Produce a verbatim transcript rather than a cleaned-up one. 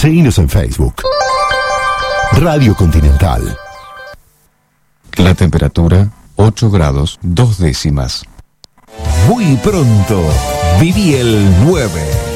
Seguinos en Facebook. Radio Continental. La temperatura, ocho grados, dos décimas. Muy pronto, viví el nueve.